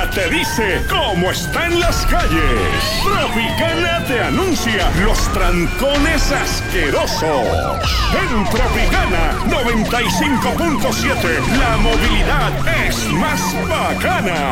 te dice cómo están las calles. Tropicana te anuncia los trancones asquerosos. En Tropicana 95.7, la movilidad es más bacana.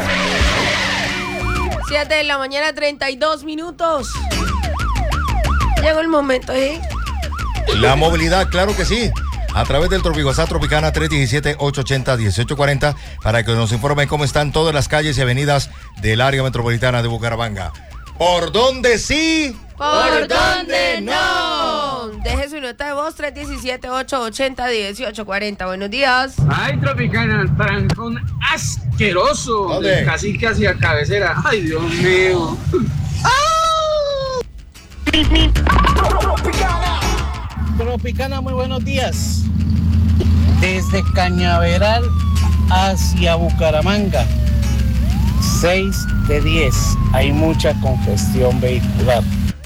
7 de la mañana, 32 minutos. Llegó el momento, ¿eh? La movilidad, claro que sí. A través del WhatsApp Tropicana 317-880-1840 para que nos informe cómo están todas las calles y avenidas del área metropolitana de Bucaramanga. ¿Por dónde sí? ¿Por dónde no? Deje su nota de voz 317-880-1840. Buenos días. Ay, Tropicana, el trancón asqueroso. ¿Dónde? Casi hacia cabecera. Ay, Dios mío. Tropicana, muy buenos días. Desde Cañaveral hacia Bucaramanga, 6 de 10. Hay mucha congestión vehicular.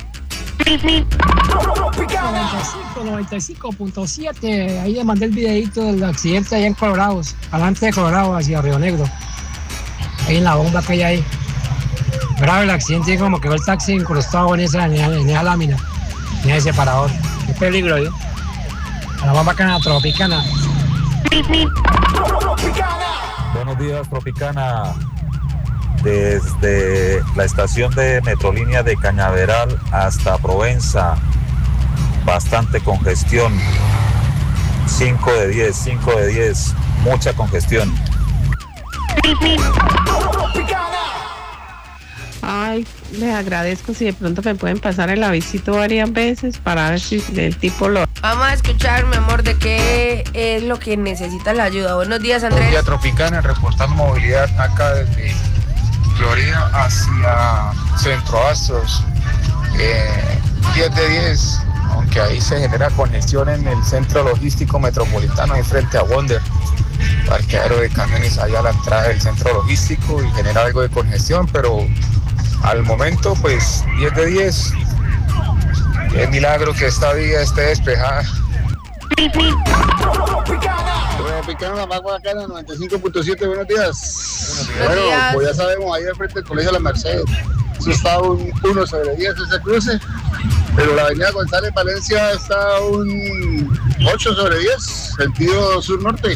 95.7, ahí le mandé el videito del accidente allá en Colorado, adelante de Colorado hacia Río Negro, ahí en la bomba que hay ahí. Grave el accidente, como quedó el taxi incrustado en esa lámina, en ese separador. Qué peligro, ¿eh? La más bacana, Tropicana. Buenos días, Tropicana. Desde la estación de Metrolínea de Cañaveral hasta Provenza, bastante congestión. 5 de 10, mucha congestión. Ay, les agradezco si de pronto me pueden pasar el avisito varias veces para ver si del tipo lo... Vamos a escuchar, mi amor, de qué es lo que necesita la ayuda. Buenos días, Andrés. Buenos días, Tropicana, reportando movilidad acá desde Florida hacia Centro Astros. 10 de 10, aunque ahí se genera congestión en el centro logístico metropolitano, ahí frente a Wonder, parqueadero de camiones allá a la entrada del centro logístico, y genera algo de congestión, pero al momento pues 10 de 10. Es milagro que esta vía esté despejada. Tropicana, la más bacana, 95.7, buenos días. Buenos días. Pues ya sabemos, ahí al frente del Colegio La Merced, eso está un 1 sobre 10 ese cruce, pero la avenida González Valencia está un 8 sobre 10, sentido sur-norte.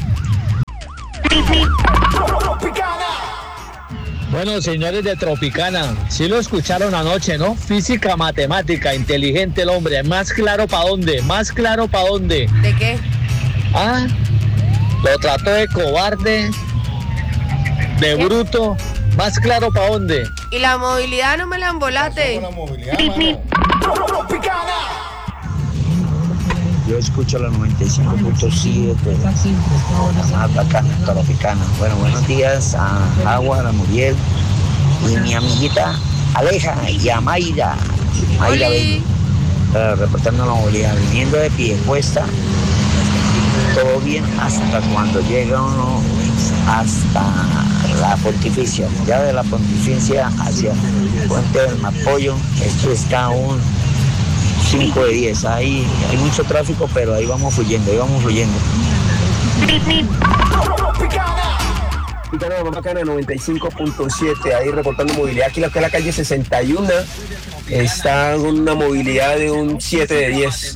Bueno, señores de Tropicana, sí lo escucharon anoche, ¿no? Física, matemática, inteligente el hombre. Más claro para dónde, más claro para dónde. ¿De qué? Ah, lo trató de cobarde, de ¿Qué? bruto. Más claro para dónde. Y la movilidad no me la embolate. La movilidad, mano. Yo escucho la 95.7, la más bacana, Tropicana. Bueno, buenos días a Agua, a Muriel y mi amiguita Aleja y a Mayra. Mayra Bello, reportando la movilidad, viniendo de Piedecuesta, todo bien hasta cuando llega uno hasta la Pontificia. Ya de la Pontificia hacia Puente del Mapollo, esto está un 5 de 10, ahí hay mucho tráfico, pero ahí vamos fluyendo, Bacana 95.7, ahí reportando movilidad. Aquí la que es la calle 61 está con una movilidad de un 7 de 10.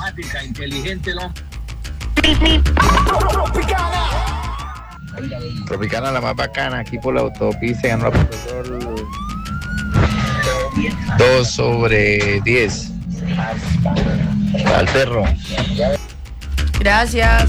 Tropicana, la más bacana, aquí por la autopista, ganó la profesor 2 sobre 10. Al perro. Gracias.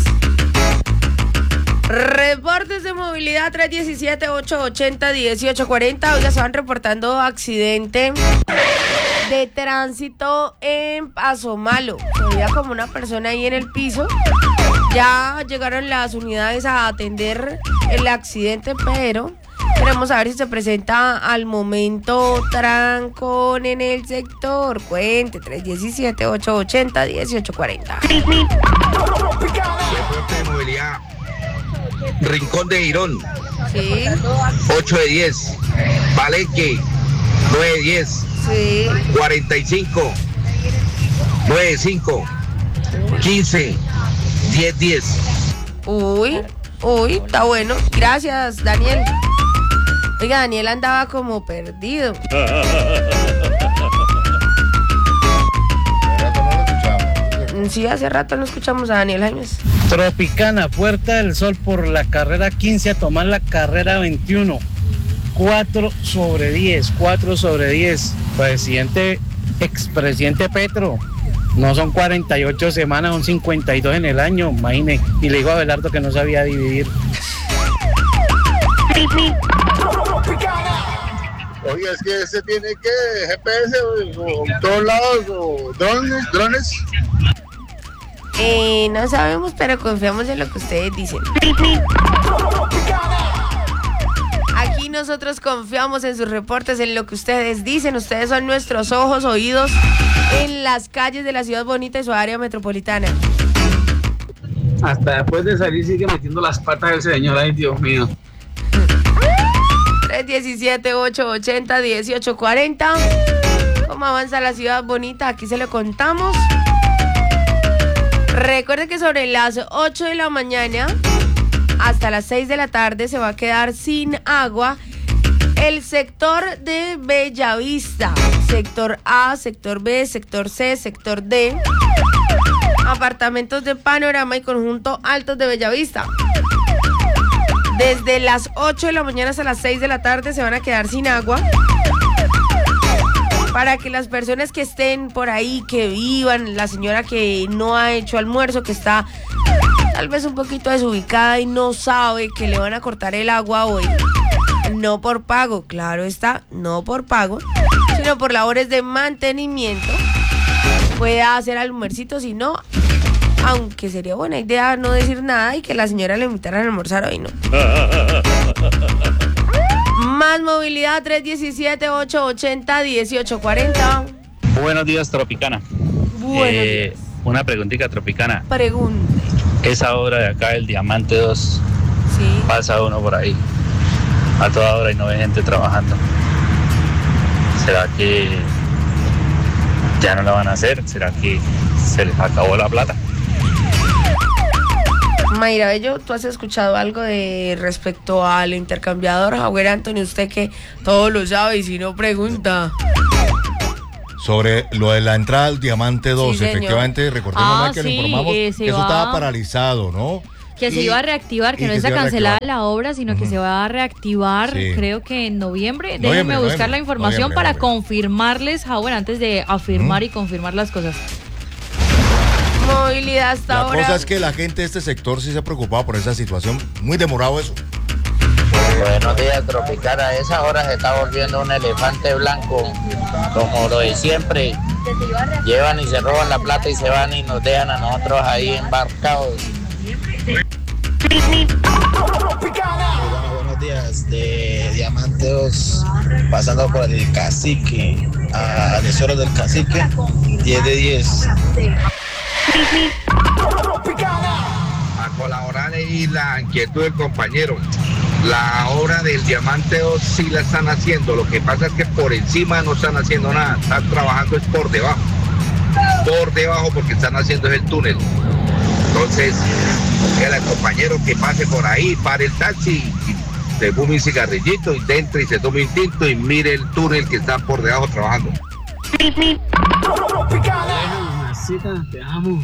Reportes de movilidad 317-880-1840. Hoy se van reportando accidente de tránsito en Paso Malo. Había como una persona ahí en el piso. Ya llegaron las unidades a atender el accidente, pero queremos saber si se presenta al momento trancón en el sector. Cuente 317-880-1840. Reporte de movilidad. Rincón de Girón. Sí. 8 de 10. Palenque. 9 de 10. Sí. 45. 9 de 5. 15. 10. Uy, está bueno. Gracias, Daniel. Oiga, Daniel andaba como perdido. Sí, hace rato no escuchamos a Daniel Jaimes. Tropicana, Puerta del Sol por la carrera 15 a tomar la carrera 21. 4 sobre 10. Expresidente Petro. No son 48 semanas, son 52 en el año, imagine. Y le digo a Abelardo que no sabía dividir. Oye, es que ese tiene que GPS o en todos lados o drones. No sabemos, pero confiamos en lo que ustedes dicen. Aquí nosotros confiamos en sus reportes, en lo que ustedes dicen. Ustedes son nuestros ojos, oídos en las calles de la ciudad bonita y su área metropolitana. Hasta después de salir sigue metiendo las patas del señor. Ay, Dios mío. 317-880-1840. ¿Cómo avanza la ciudad bonita? Aquí se lo contamos. Recuerden que sobre las 8 de la mañana hasta las 6 de la tarde se va a quedar sin agua el sector de Bellavista. Sector A, sector B, sector C, sector D. Apartamentos de Panorama y Conjunto Altos de Bellavista. Desde las 8 de la mañana hasta las 6 de la tarde se van a quedar sin agua. Para que las personas que estén por ahí, que vivan, la señora que no ha hecho almuerzo, que está tal vez un poquito desubicada y no sabe que le van a cortar el agua hoy, no por pago, claro está, no por pago, sino por labores de mantenimiento, pueda hacer almuercito, si no, aunque sería buena idea no decir nada y que la señora le invitara a almorzar hoy, ¿no? Más movilidad, 317-880-1840. Buenos días, Tropicana. Buenos días. Una preguntita, Tropicana. Pregunta. Esa hora de acá, el Diamante 2, sí. Pasa uno por ahí a toda hora y no ve gente trabajando. ¿Será que ya no la van a hacer? ¿Será que se les acabó la plata? Mayra Bello, ¿tú has escuchado algo de respecto al intercambiador? Javier Anthony, usted que todo lo sabe y si no pregunta. Sobre lo de la entrada al Diamante 2, sí, efectivamente, recordemos que sí, le informamos que eso estaba paralizado, ¿no? Que se iba a reactivar, que no está cancelada la obra, sino que se va a reactivar, creo que en noviembre. Déjenme buscar la información para confirmarles, Javier, antes de afirmar y confirmar las cosas. Movilidad hasta ahora. La cosa es que la gente de este sector sí se ha preocupado por esa situación. Muy demorado eso. Buenos días, Tropicana. A esa hora se está volviendo un elefante blanco, como lo de siempre. Llevan y se roban la plata y se van y nos dejan a nosotros ahí embarcados. Buenos días, de Diamante 2, pasando por el Cacique, a Tesoro del Cacique, 10 de 10. A colaborar ahí la inquietud del compañero. La obra del Diamante 2 sí la están haciendo, lo que pasa es que por encima no están haciendo nada, están trabajando es por debajo porque están haciendo es el túnel. Entonces, el compañero que pase por ahí, pare el taxi y se fume un cigarrillito y entre y se tome un tinto y mire el túnel que está por debajo trabajando. Te amo.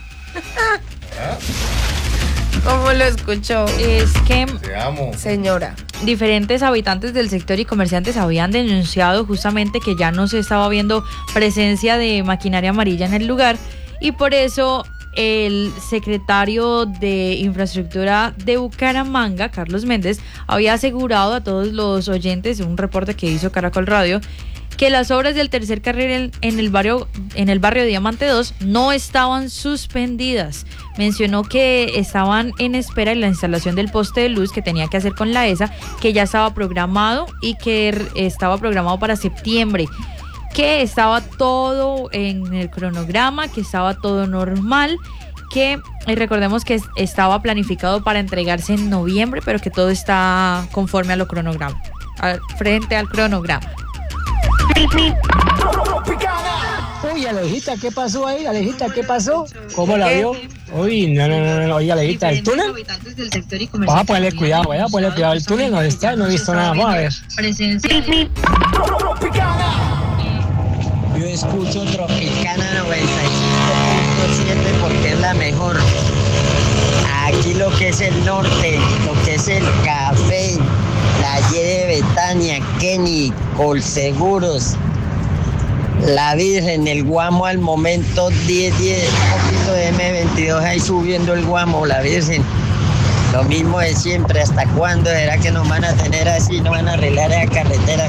¿Cómo lo escuchó? Es que, te amo, señora, diferentes habitantes del sector y comerciantes habían denunciado justamente que ya no se estaba viendo presencia de maquinaria amarilla en el lugar y por eso el secretario de Infraestructura de Bucaramanga, Carlos Méndez, había asegurado a todos los oyentes, en un reporte que hizo Caracol Radio, que las obras del tercer carril en el barrio Diamante 2 no estaban suspendidas. Mencionó que estaban en espera de la instalación del poste de luz que tenía que hacer con la ESA, que ya estaba programado y que estaba programado para septiembre, que estaba todo en el cronograma, que estaba todo normal, que recordemos que estaba planificado para entregarse en noviembre, pero que todo está conforme a lo frente al cronograma. Uy, Alejita, ¿qué pasó ahí? Alejita, ¿qué pasó? ¿Cómo la vio? Uy, no, oye, Alejita, ¿el túnel? Vamos a ponerle cuidado, el túnel no está, no he visto nada, vamos a ver. Yo escucho Tropicana 95.7 porque es la mejor. Aquí lo que es el norte, lo que es el café, la Y de Betania, Kenny, Colseguros, la Virgen, el Guamo al momento 10, un poquito de M22 ahí subiendo el Guamo, la Virgen. Lo mismo de siempre, ¿hasta cuándo será que nos van a tener así, no van a arreglar esa carretera?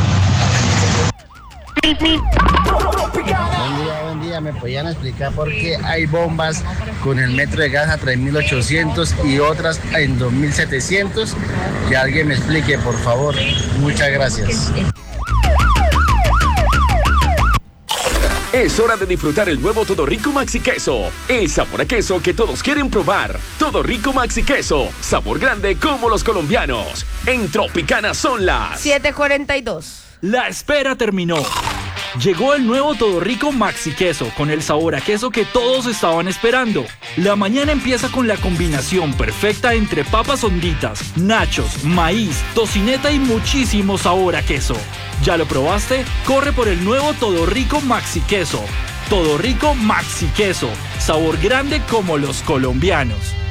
Buen día, ¿me podían explicar por qué hay bombas con el metro de gas a 3.800 y otras en 2.700? Que alguien me explique, por favor. Muchas gracias. Es hora de disfrutar el nuevo Todo Rico Maxi Queso. El sabor a queso que todos quieren probar. Todo Rico Maxi Queso. Sabor grande como los colombianos. En Tropicana son las 7:42. La espera terminó. Llegó el nuevo Todo Rico Maxi Queso con el sabor a queso que todos estaban esperando. La mañana empieza con la combinación perfecta entre papas honditas, nachos, maíz, tocineta y muchísimo sabor a queso. ¿Ya lo probaste? Corre por el nuevo Todo Rico Maxi Queso. Todo Rico Maxi Queso. Sabor grande como los colombianos.